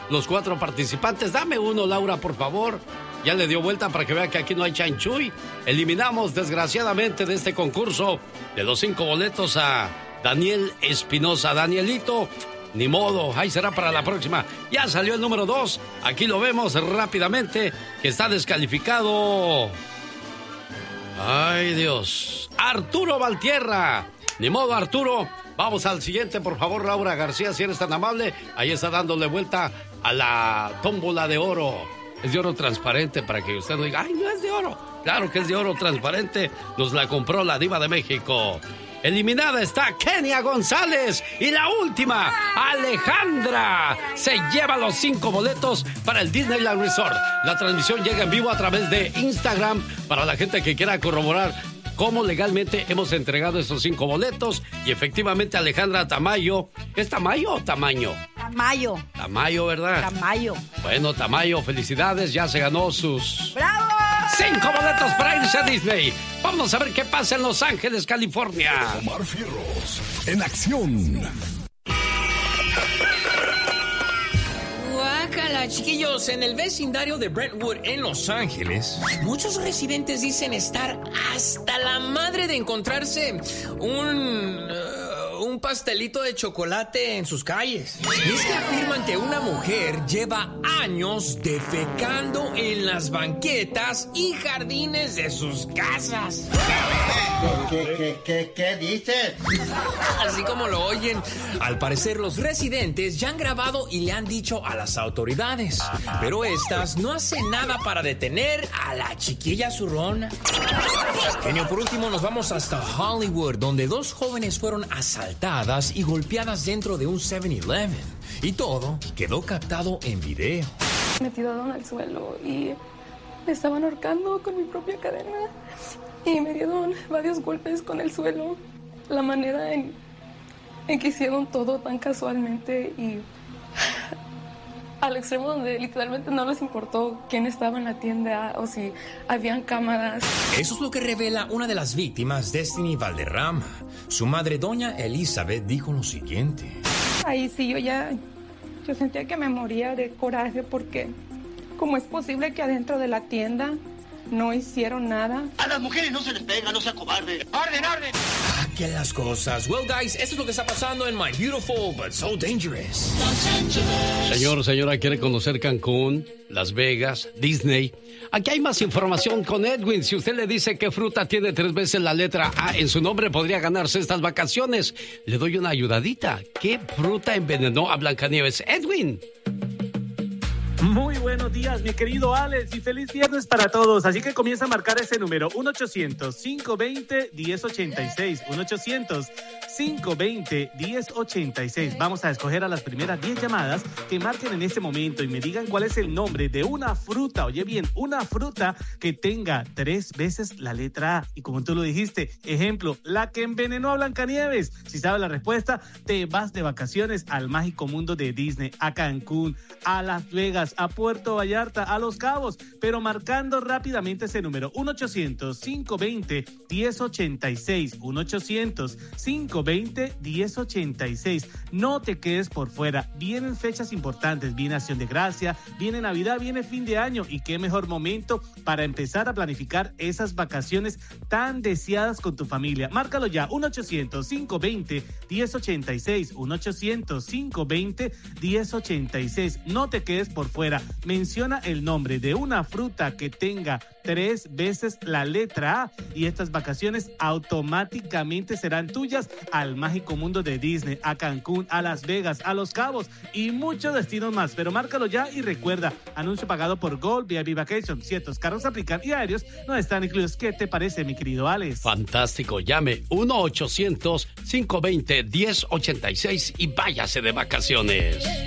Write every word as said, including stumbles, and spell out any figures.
los cuatro participantes. Dame uno, Laura, por favor. Ya le dio vuelta para que vea que aquí no hay chanchuy. Eliminamos, desgraciadamente, de este concurso de los cinco boletos a Daniel Espinosa. Danielito, ni modo, ahí será para la próxima. Ya salió el número dos. Aquí lo vemos rápidamente, que está descalificado. Ay, Dios. Arturo Valtierra. Ni modo, Arturo. Vamos al siguiente, por favor, Laura García, si eres tan amable. Ahí está dándole vuelta a la tómbola de oro. Es de oro transparente, para que usted no diga, ay, no es de oro. Claro que es de oro transparente. Nos la compró la Diva de México. Eliminada está Kenia González. Y la última, Alejandra, se lleva los cinco boletos para el Disneyland Resort. La transmisión llega en vivo a través de Instagram para la gente que quiera corroborar cómo legalmente hemos entregado esos cinco boletos. Y efectivamente, Alejandra Tamayo. ¿Es Tamayo o Tamaño? Tamayo. Tamayo, ¿verdad? Tamayo. Bueno, Tamayo, felicidades. Ya se ganó sus... ¡Bravo! Cinco boletos para irse a Disney. Vamos a ver qué pasa en Los Ángeles, California. Omar Fierros, en acción. Guácala, chiquillos. En el vecindario de Brentwood, en Los Ángeles, muchos residentes dicen estar hasta la madre de encontrarse un... Uh, un pastelito de chocolate en sus calles. Y es que afirman que una mujer lleva años defecando en las banquetas y jardines de sus casas. ¿Qué, qué, qué, qué dices? Así como lo oyen, al parecer los residentes ya han grabado y le han dicho a las autoridades, pero estas no hacen nada para detener a la chiquilla zurrona. Genio, por último nos vamos hasta Hollywood, donde dos jóvenes fueron asaltadas y golpeadas dentro de un seven eleven. Y todo quedó captado en video. Me tiraron al suelo y me estaban ahorcando con mi propia cadena. Y me dieron varios golpes con el suelo. La manera en, en que hicieron todo tan casualmente y al extremo donde literalmente no les importó quién estaba en la tienda o si habían cámaras. Eso es lo que revela una de las víctimas, Destiny Valderrama. Su madre, doña Elizabeth, dijo lo siguiente. Ahí sí, yo ya yo sentía que me moría de coraje porque ¿cómo es posible que adentro de la tienda no hicieron nada? A las mujeres no se les pega, no sea cobarde. ¡Orden, orden! Ah, qué las cosas. Well, guys, esto es lo que está pasando en My Beautiful But So Dangerous. Señor, señora, ¿quiere conocer Cancún, Las Vegas, Disney? Aquí hay más información con Edwin. Si usted le dice qué fruta tiene tres veces la letra A en su nombre, podría ganarse estas vacaciones. Le doy una ayudadita. ¿Qué fruta envenenó a Blancanieves? Edwin. Muy buenos días, mi querido Alex, y feliz viernes para todos. Así que comienza a marcar ese número, uno ochocientos, cinco veinte, diez ochenta y seis, uno ochocientos, cinco veinte, diez ochenta y seis. Vamos a escoger a las primeras diez llamadas que marquen en este momento y me digan cuál es el nombre de una fruta, oye bien, una fruta que tenga tres veces la letra A. Y como tú lo dijiste, ejemplo, la que envenenó a Blancanieves. Si sabes la respuesta, te vas de vacaciones al mágico mundo de Disney, a Cancún, a Las Vegas, a Puerto Vallarta, a Los Cabos, pero marcando rápidamente ese número, uno ochocientos, cinco veinte, diez ochenta y seis, uno ochocientos, cinco veinte, diez ochenta y seis. No te quedes por fuera, vienen fechas importantes, viene Acción de Gracia, viene Navidad, viene fin de año, y qué mejor momento para empezar a planificar esas vacaciones tan deseadas con tu familia. Márcalo ya, uno ochocientos, cinco veinte, diez ochenta y seis, uno ochocientos, cinco veinte, diez ochenta y seis. No te quedes por fuera. Menciona el nombre de una fruta que tenga tres veces la letra A y estas vacaciones automáticamente serán tuyas al mágico mundo de Disney, a Cancún, a Las Vegas, a Los Cabos y muchos destinos más. Pero márcalo ya y recuerda, anuncio pagado por Gold V I P Vacation. Ciertos carros aplican y aéreos no están incluidos. ¿Qué te parece, mi querido Alex? Fantástico. Llame uno ochocientos, cinco veinte, diez ochenta y seis y váyase de vacaciones.